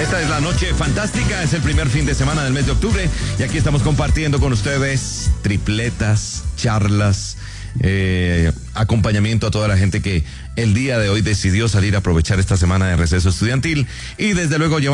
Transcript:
Esta es la noche fantástica, es el primer fin de semana del mes de octubre y aquí estamos compartiendo con ustedes tripletas, charlas, acompañamiento a toda la gente que el día de hoy decidió salir a aprovechar esta semana de receso estudiantil y desde luego llevar